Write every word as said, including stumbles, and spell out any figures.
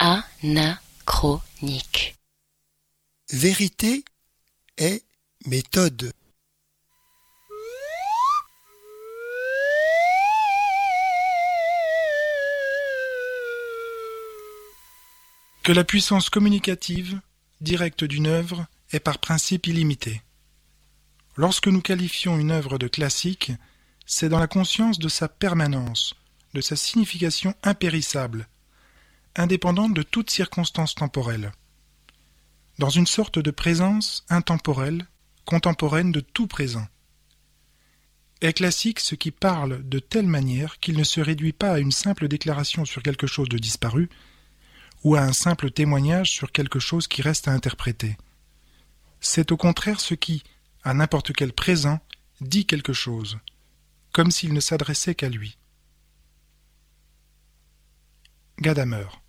anachronique. Vérité et méthode. Que la puissance communicative, directe d'une œuvre, est par principe illimitée. Lorsque nous qualifions une œuvre de classique, c'est dans la conscience de sa permanence, de sa signification impérissable, indépendante de toute circonstance temporelle, dans une sorte de présence intemporelle, contemporaine de tout présent. Est classique ce qui parle de telle manière qu'il ne se réduit pas à une simple déclaration sur quelque chose de disparu, ou à un simple témoignage sur quelque chose qui reste à interpréter. C'est au contraire ce qui, à n'importe quel présent, dit quelque chose, comme s'il ne s'adressait qu'à lui. Gadamer.